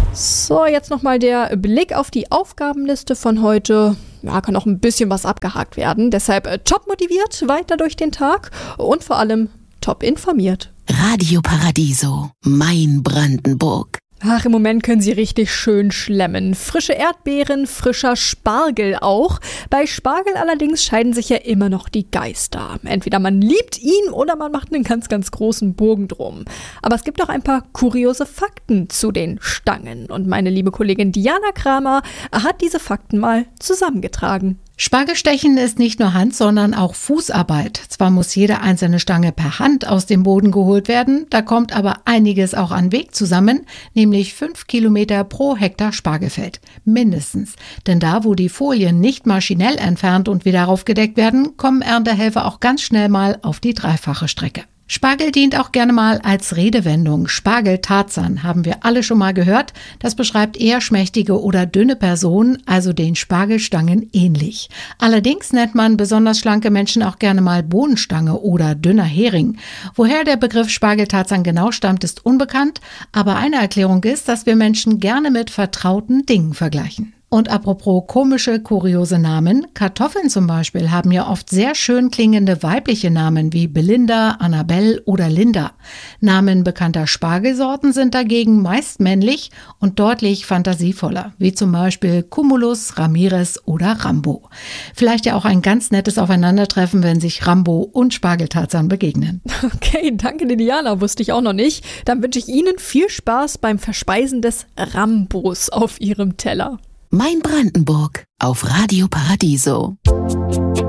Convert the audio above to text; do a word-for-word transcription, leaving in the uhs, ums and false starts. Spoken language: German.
So, jetzt nochmal der Blick auf die Aufgabenliste von heute. Ja, kann auch ein bisschen was abgehakt werden. Deshalb äh, top motiviert weiter durch den Tag und vor allem top informiert. Radio Paradiso, mein Brandenburg. Ach, im Moment können sie richtig schön schlemmen. Frische Erdbeeren, frischer Spargel auch. Bei Spargel allerdings scheiden sich ja immer noch die Geister. Entweder man liebt ihn oder man macht einen ganz, ganz großen Bogen drum. Aber es gibt auch ein paar kuriose Fakten zu den Stangen. Und meine liebe Kollegin Diana Kramer hat diese Fakten mal zusammengetragen. Spargelstechen ist nicht nur Hand, sondern auch Fußarbeit. Zwar muss jede einzelne Stange per Hand aus dem Boden geholt werden, da kommt aber einiges auch an Weg zusammen, nämlich fünf Kilometer pro Hektar Spargelfeld. Mindestens. Denn da, wo die Folien nicht maschinell entfernt und wieder aufgedeckt werden, kommen Erntehelfer auch ganz schnell mal auf die dreifache Strecke. Spargel dient auch gerne mal als Redewendung. Spargeltarzan haben wir alle schon mal gehört. Das beschreibt eher schmächtige oder dünne Personen, also den Spargelstangen ähnlich. Allerdings nennt man besonders schlanke Menschen auch gerne mal Bohnenstange oder dünner Hering. Woher der Begriff Spargeltarzan genau stammt, ist unbekannt, aber eine Erklärung ist, dass wir Menschen gerne mit vertrauten Dingen vergleichen. Und apropos komische, kuriose Namen, Kartoffeln zum Beispiel haben ja oft sehr schön klingende weibliche Namen wie Belinda, Annabelle oder Linda. Namen bekannter Spargelsorten sind dagegen meist männlich und deutlich fantasievoller, wie zum Beispiel Cumulus, Ramirez oder Rambo. Vielleicht ja auch ein ganz nettes Aufeinandertreffen, wenn sich Rambo und Spargeltarzan begegnen. Okay, danke Diana, wusste ich auch noch nicht. Dann wünsche ich Ihnen viel Spaß beim Verspeisen des Rambos auf Ihrem Teller. Mein Brandenburg auf Radio Paradiso.